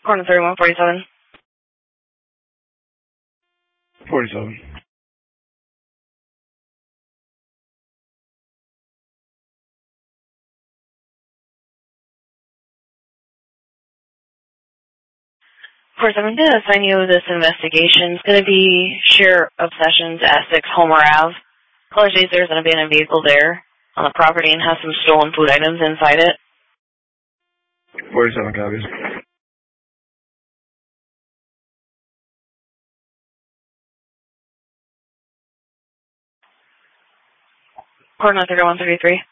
Corner 3147. 47. Of course, I'm going to assign you this investigation. It's going to be Sheriff of Sessions at 6 Homer Ave. Caller states there's an abandoned vehicle there on the property and has some stolen food items inside it. 47 copies. Coordinate 3133.